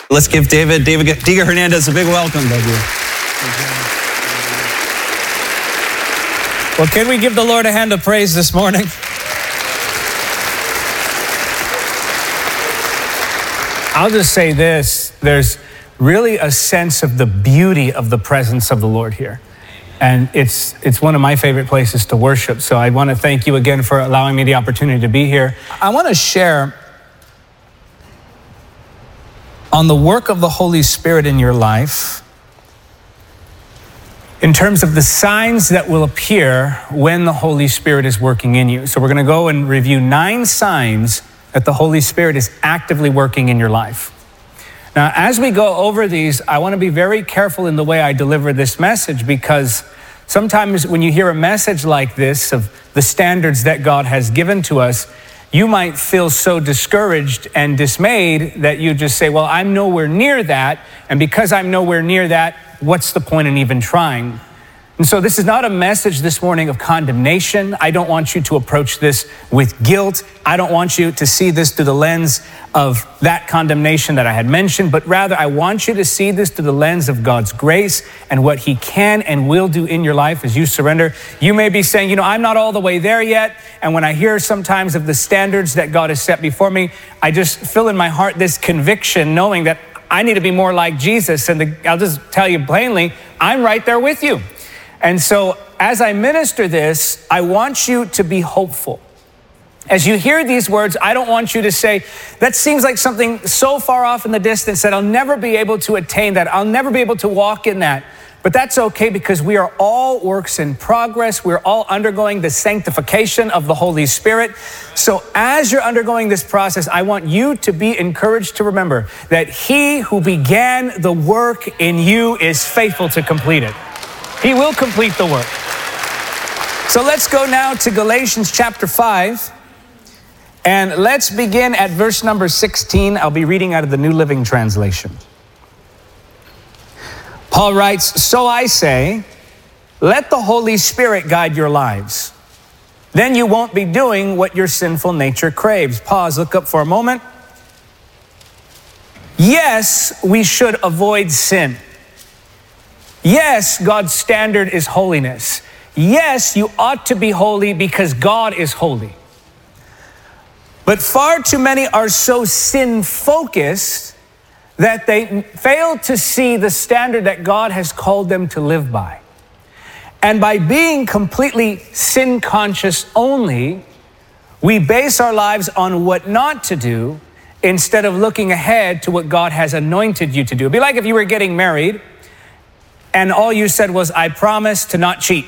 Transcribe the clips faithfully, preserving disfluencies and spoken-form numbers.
Let's give David, David Diga Hernandez a big welcome, W. Well, can we give the Lord a hand of praise this morning? I'll just say this, there's really a sense of the beauty of the presence of the Lord here. And it's it's one of my favorite places to worship. So I want to thank you again for allowing me the opportunity to be here. I want to share on the work of the Holy Spirit in your life in terms of the signs that will appear when the Holy Spirit is working in you. So we're going to go and review nine signs that the Holy Spirit is actively working in your life. Now, as we go over these, I want to be very careful in the way I deliver this message, because sometimes when you hear a message like this of the standards that God has given to us, you might feel so discouraged and dismayed that you just say, well, I'm nowhere near that. And because I'm nowhere near that, what's the point in even trying? And so this is not a message this morning of condemnation. I don't want you to approach this with guilt. I don't want you to see this through the lens of that condemnation that I had mentioned, but rather I want you to see this through the lens of God's grace and what He can and will do in your life as you surrender. You may be saying, you know, I'm not all the way there yet. And when I hear sometimes of the standards that God has set before me, I just feel in my heart this conviction knowing that I need to be more like Jesus. And the, I'll just tell you plainly, I'm right there with you. And so as I minister this, I want you to be hopeful. As you hear these words, I don't want you to say, that seems like something so far off in the distance that I'll never be able to attain that. I'll never be able to walk in that. But that's okay, because we are all works in progress. We're all undergoing the sanctification of the Holy Spirit. So as you're undergoing this process, I want you to be encouraged to remember that He who began the work in you is faithful to complete it. He will complete the work. So let's go now to Galatians chapter five. And let's begin at verse number sixteen. I'll be reading out of the New Living Translation. Paul writes, so I say, let the Holy Spirit guide your lives. Then you won't be doing what your sinful nature craves. Pause, look up for a moment. Yes, we should avoid sin. Yes, God's standard is holiness. Yes, you ought to be holy because God is holy. But far too many are so sin-focused that they fail to see the standard that God has called them to live by. And by being completely sin-conscious only, we base our lives on what not to do instead of looking ahead to what God has anointed you to do. It'd be like if you were getting married and all you said was, I promise to not cheat.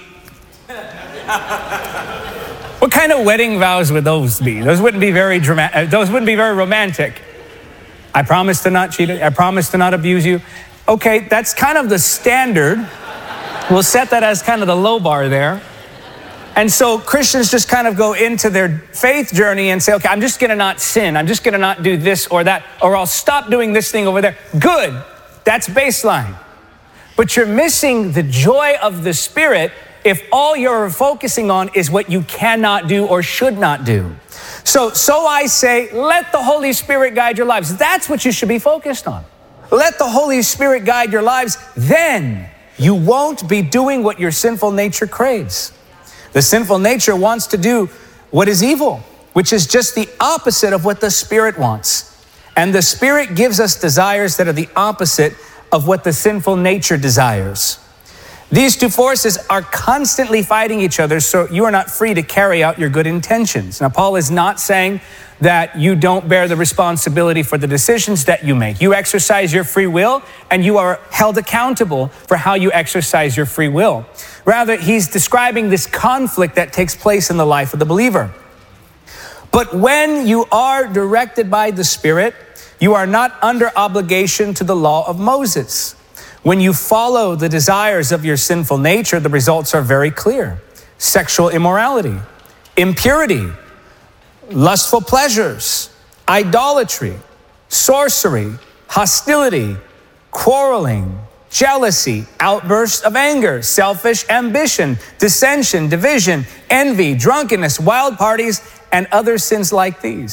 What kind of wedding vows would those be? Those wouldn't be very dramatic. Those wouldn't be very romantic. I promise to not cheat. I promise to not abuse you. Okay, that's kind of the standard. We'll set that as kind of the low bar there. And so Christians just kind of go into their faith journey and say, okay, I'm just going to not sin. I'm just going to not do this or that, or I'll stop doing this thing over there. Good. That's baseline. But you're missing the joy of the Spirit if all you're focusing on is what you cannot do or should not do. So, so I say, let the Holy Spirit guide your lives. That's what you should be focused on. Let the Holy Spirit guide your lives. Then you won't be doing what your sinful nature craves. The sinful nature wants to do what is evil, which is just the opposite of what the Spirit wants. And the Spirit gives us desires that are the opposite of what the sinful nature desires. These two forces are constantly fighting each other, so you are not free to carry out your good intentions. Now, Paul is not saying that you don't bear the responsibility for the decisions that you make. You exercise your free will, and you are held accountable for how you exercise your free will. Rather, he's describing this conflict that takes place in the life of the believer. But when you are directed by the Spirit, you are not under obligation to the law of Moses. When you follow the desires of your sinful nature, the results are very clear. Sexual immorality, impurity, lustful pleasures, idolatry, sorcery, hostility, quarreling, jealousy, outbursts of anger, selfish ambition, dissension, division, envy, drunkenness, wild parties, and other sins like these.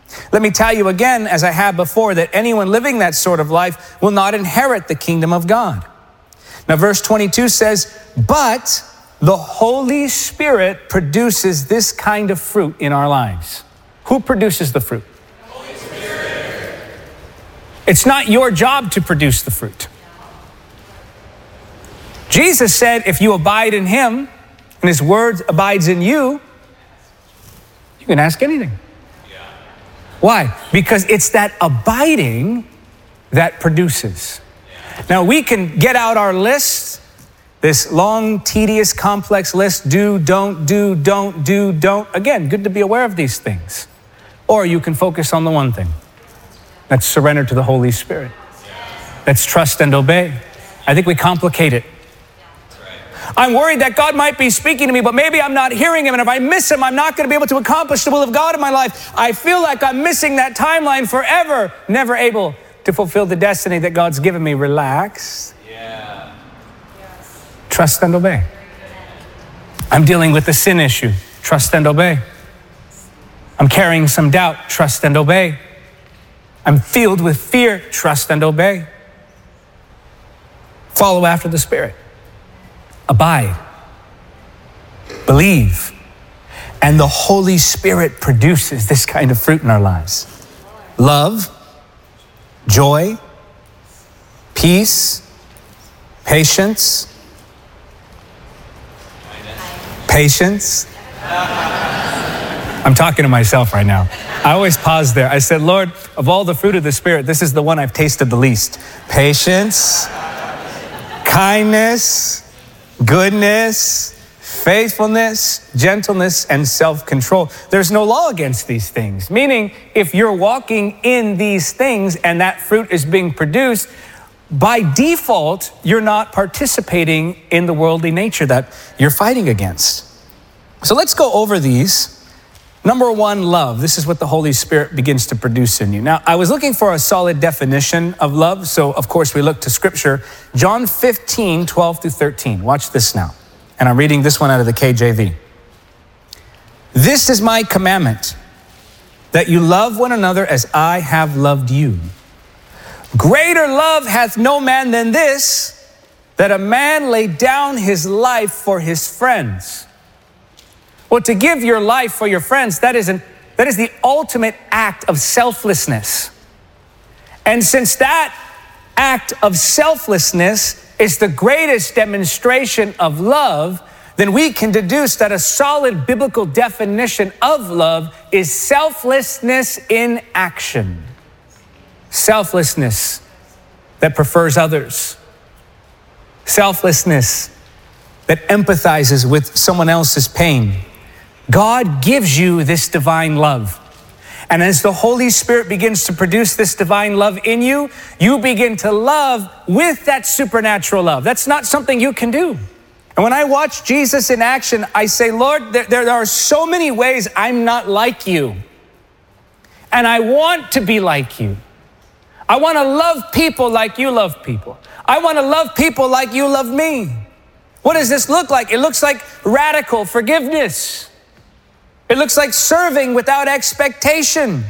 Let me tell you again, as I have before, that anyone living that sort of life will not inherit the kingdom of God. Now, verse twenty-two says, but the Holy Spirit produces this kind of fruit in our lives. Who produces the fruit? Holy Spirit. It's not your job to produce the fruit. Jesus said, if you abide in him and his word abides in you, you can ask anything. Yeah. Why? Because it's that abiding that produces. Yeah. Now, we can get out our list, this long, tedious, complex list, do, don't, do, don't, do, don't. Again, good to be aware of these things. Or you can focus on the one thing. That's surrender to the Holy Spirit. Yeah. That's trust and obey. I think we complicate it. I'm worried that God might be speaking to me, but maybe I'm not hearing him. And if I miss him, I'm not going to be able to accomplish the will of God in my life. I feel like I'm missing that timeline forever, never able to fulfill the destiny that God's given me. Relax. Yeah. Trust and obey. I'm dealing with the sin issue. Trust and obey. I'm carrying some doubt. Trust and obey. I'm filled with fear. Trust and obey. Follow after the Spirit. Abide, believe, and the Holy Spirit produces this kind of fruit in our lives. Love, joy, peace, patience, patience. I'm talking to myself right now. I always pause there. I said, Lord, of all the fruit of the Spirit, this is the one I've tasted the least. Patience, kindness, goodness, faithfulness, gentleness, and self-control. There's no law against these things. Meaning, if you're walking in these things and that fruit is being produced, by default, you're not participating in the worldly nature that you're fighting against. So let's go over these. Number one, love. This is what the Holy Spirit begins to produce in you. Now, I was looking for a solid definition of love, so of course we look to Scripture. John fifteen, twelve through thirteen. Watch this now. And I'm reading this one out of the K J V. This is my commandment, that you love one another as I have loved you. Greater love hath no man than this, that a man lay down his life for his friends. Well, to give your life for your friends, that is, an, that is the ultimate act of selflessness. And since that act of selflessness is the greatest demonstration of love, then we can deduce that a solid biblical definition of love is selflessness in action. Selflessness that prefers others. Selflessness that empathizes with someone else's pain. God gives you this divine love. And as the Holy Spirit begins to produce this divine love in you, you begin to love with that supernatural love. That's not something you can do. And when I watch Jesus in action, I say, Lord, there, there are so many ways I'm not like you. And I want to be like you. I want to love people like you love people. I want to love people like you love me. What does this look like? It looks like radical forgiveness. It looks like serving without expectation.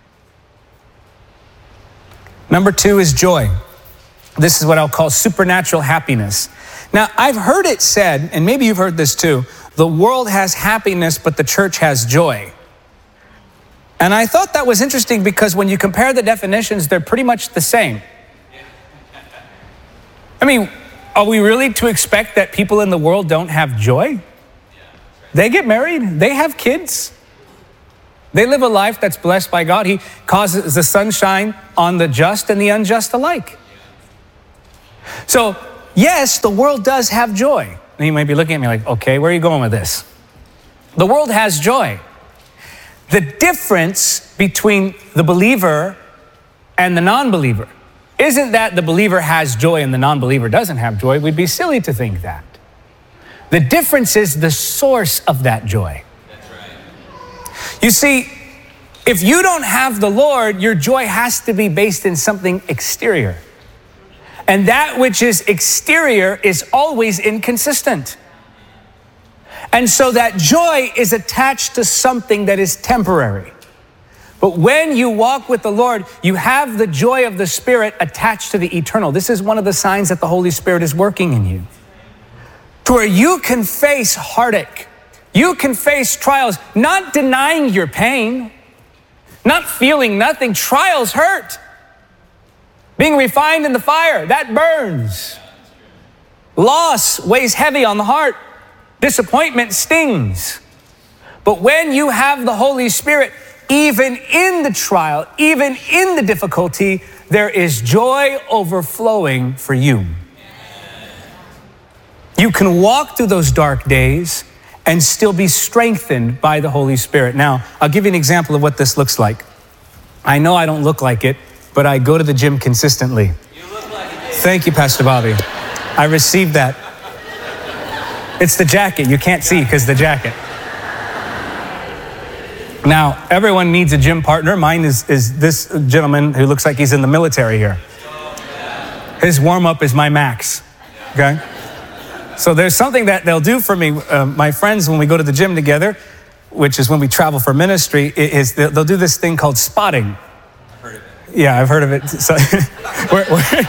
Number two is joy. This is what I'll call supernatural happiness. Now, I've heard it said, and maybe you've heard this too, the world has happiness, but the church has joy. And I thought that was interesting because when you compare the definitions, they're pretty much the same. I mean, are we really to expect that people in the world don't have joy? They get married, they have kids. They live a life that's blessed by God. He causes the sunshine on the just and the unjust alike. So, yes, the world does have joy. And you might be looking at me like, okay, where are you going with this? The world has joy. The difference between the believer and the non-believer isn't that the believer has joy and the non-believer doesn't have joy. We'd be silly to think that. The difference is the source of that joy. That's right. You see, if you don't have the Lord, your joy has to be based in something exterior. And that which is exterior is always inconsistent. And so that joy is attached to something that is temporary. But when you walk with the Lord, you have the joy of the Spirit attached to the eternal. This is one of the signs that the Holy Spirit is working in you. To where you can face heartache. You can face trials, not denying your pain, not feeling nothing. Trials hurt. Being refined in the fire, that burns. Loss weighs heavy on the heart. Disappointment stings. But when you have the Holy Spirit, even in the trial, even in the difficulty, there is joy overflowing for you. You can walk through those dark days and still be strengthened by the Holy Spirit. Now, I'll give you an example of what this looks like. I know I don't look like it, but I go to the gym consistently. You look like it. Thank you, Pastor Bobby. I received that. It's the jacket. You can't see because the jacket. Now, everyone needs a gym partner. Mine is, is this gentleman who looks like he's in the military here. His warm-up is my max, okay? So there's something that they'll do for me. Uh, my friends, when we go to the gym together, which is when we travel for ministry, is they'll, they'll do this thing called spotting. I've heard of it. Yeah, I've heard of it. So, we're, we're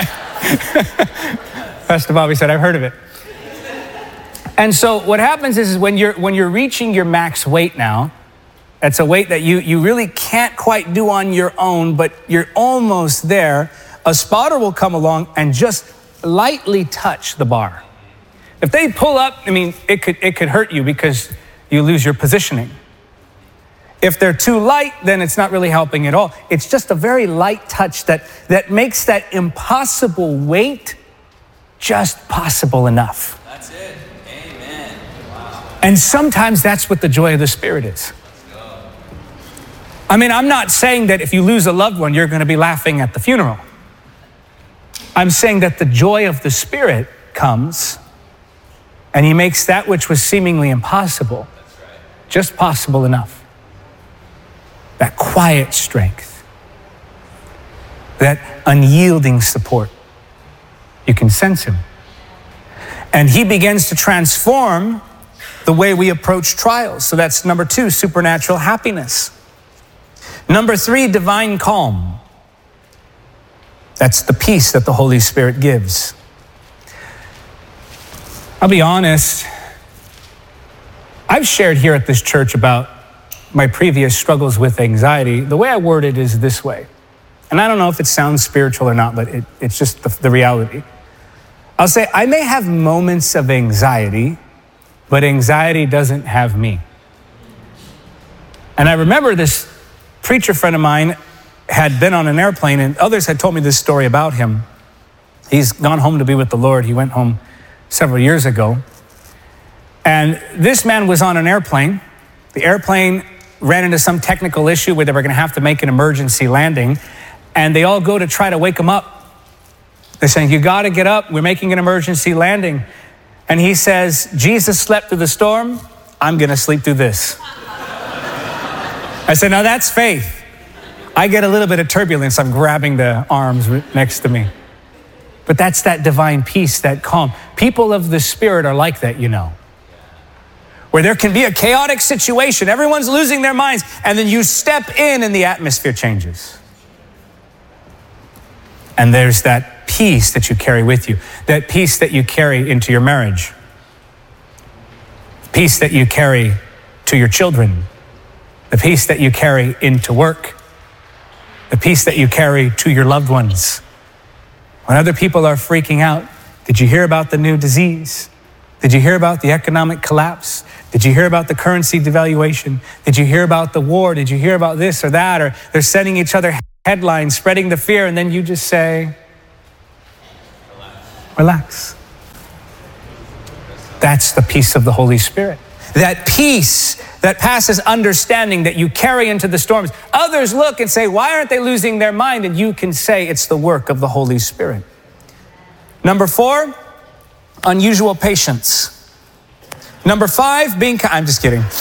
Pastor Bobby said, I've heard of it. And so what happens is, is when you're when you're reaching your max weight now, it's a weight that you, you really can't quite do on your own, but you're almost there. A spotter will come along and just lightly touch the bar. If they pull up, I mean, it could, it could hurt you because you lose your positioning. If they're too light, then it's not really helping at all. It's just a very light touch that, that makes that impossible weight just possible enough. That's it. Amen. Wow. And sometimes that's what the joy of the Spirit is. I mean, I'm not saying that if you lose a loved one, you're going to be laughing at the funeral. I'm saying that the joy of the Spirit comes and he makes that which was seemingly impossible just possible enough. That quiet strength, that unyielding support. You can sense him. And he begins to transform the way we approach trials. So that's number two, supernatural happiness. Number three, divine calm. That's the peace that the Holy Spirit gives. I'll be honest, I've shared here at this church about my previous struggles with anxiety. The way I word it is this way. And I don't know if it sounds spiritual or not, but it, it's just the, the reality. I'll say, I may have moments of anxiety, but anxiety doesn't have me. And I remember this preacher friend of mine had been on an airplane, and others had told me this story about him. He's gone home to be with the Lord. He went home several years ago. And this man was on an airplane. The airplane ran into some technical issue where they were going to have to make an emergency landing. And they all go to try to wake him up. They're saying, you got to get up. We're making an emergency landing. And he says, Jesus slept through the storm. I'm going to sleep through this. I said, now that's faith. I get a little bit of turbulence. I'm grabbing the arms next to me. But that's that divine peace, that calm. People of the Spirit are like that, you know. Where there can be a chaotic situation. Everyone's losing their minds. And then you step in and the atmosphere changes. And there's that peace that you carry with you. That peace that you carry into your marriage. Peace that you carry to your children. The peace that you carry into work. The peace that you carry to your loved ones. When other people are freaking out, did you hear about the new disease? Did you hear about the economic collapse? Did you hear about the currency devaluation? Did you hear about the war? Did you hear about this or that? Or they're sending each other headlines, spreading the fear, and then you just say, relax. Relax. That's the peace of the Holy Spirit. That peace that passes understanding that you carry into the storms. Others look and say, why aren't they losing their mind? And you can say it's the work of the Holy Spirit. Number four, unusual patience. Number five, being kind. I'm just kidding.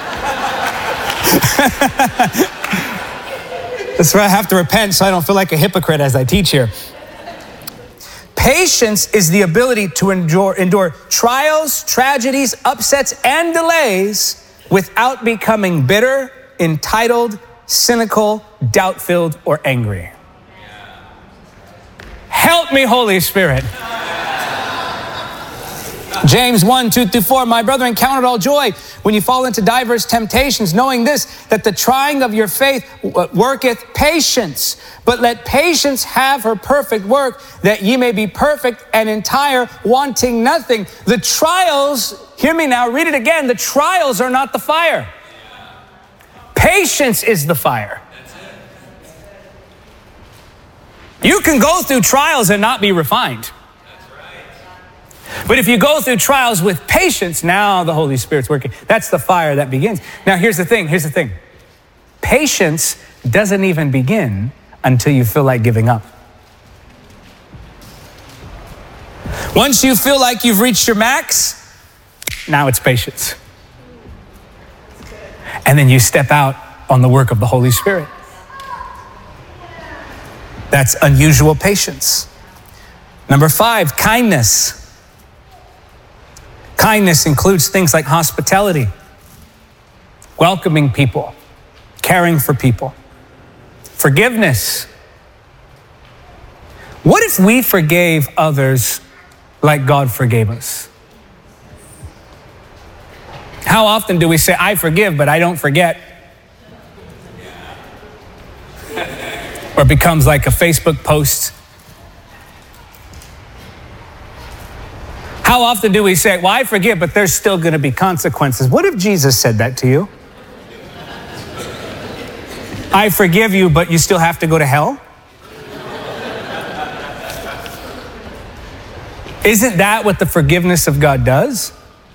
That's why I have to repent so I don't feel like a hypocrite as I teach here. Patience is the ability to endure, endure trials, tragedies, upsets, and delays without becoming bitter, entitled, cynical, doubt-filled, or angry. Help me, Holy Spirit. James one, two through four, my brethren, count it all joy when you fall into diverse temptations, knowing this, that the trying of your faith worketh patience. But let patience have her perfect work, that ye may be perfect and entire, wanting nothing. The trials, hear me now, read it again, the trials are not the fire. Patience is the fire. You can go through trials and not be refined. But if you go through trials with patience, now the Holy Spirit's working. That's the fire that begins. Now here's the thing, here's the thing. Patience doesn't even begin until you feel like giving up. Once you feel like you've reached your max, now it's patience. And then you step out on the work of the Holy Spirit. That's unusual patience. Number five, kindness. Kindness includes things like hospitality, welcoming people, caring for people, forgiveness. What if we forgave others like God forgave us? How often do we say, I forgive, but I don't forget? Or it becomes like a Facebook post. How often do we say, well, I forgive, but there's still going to be consequences? What if Jesus said that to you? I forgive you, but you still have to go to hell? Isn't that what the forgiveness of God does?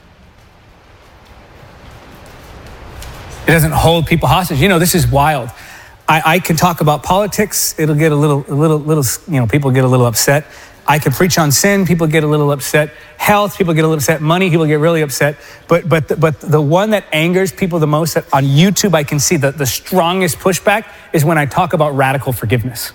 It doesn't hold people hostage. You know, this is wild. I, I can talk about politics. It'll get a little, a little, little, you know, people get a little upset. I can preach on sin. People get a little upset. Health, people get a little upset. Money, people get really upset. But but the, but the one that angers people the most, that on YouTube I can see the, the strongest pushback, is when I talk about radical forgiveness.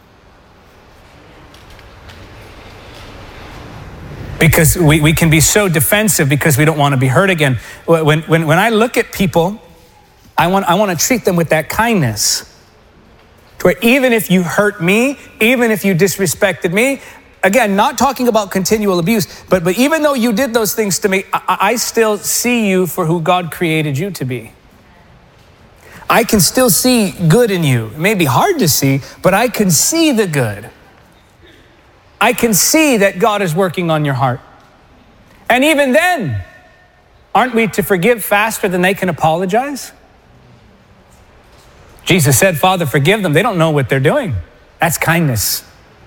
Because we, we can be so defensive because we don't want to be hurt again. When, when, when I look at people, I want, I want to treat them with that kindness. Where even if you hurt me, even if you disrespected me, again, not talking about continual abuse, but, but even though you did those things to me, I, I still see you for who God created you to be. I can still see good in you. It may be hard to see, but I can see the good. I can see that God is working on your heart. And even then, aren't we to forgive faster than they can apologize? Jesus said, Father, forgive them. They don't know what they're doing. That's kindness.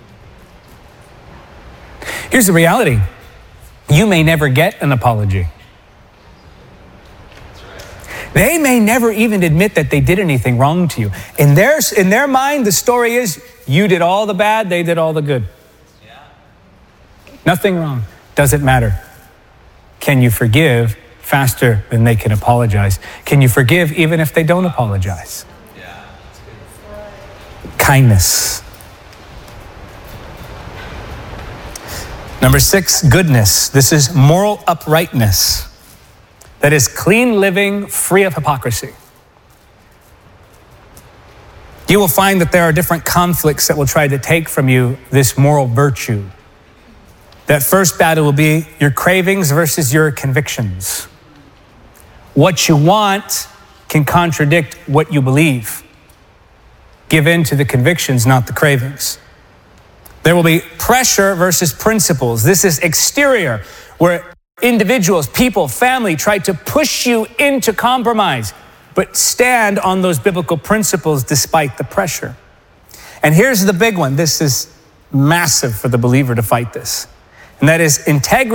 Here's the reality. You may never get an apology. They may never even admit that they did anything wrong to you. In their, in their mind, the story is, you did all the bad, they did all the good. Yeah. Nothing wrong. Doesn't matter. Can you forgive faster than they can apologize? Can you forgive even if they don't apologize? Kindness. Number six, goodness. This is moral uprightness. That is clean living, free of hypocrisy. You will find that there are different conflicts that will try to take from you this moral virtue. That first battle will be your cravings versus your convictions. What you want can contradict what you believe. Give in to the convictions, not the cravings. There will be pressure versus principles. This is exterior, where individuals, people, family try to push you into compromise, but stand on those biblical principles despite the pressure. And here's the big one. This is massive for the believer to fight this. And that is integrity.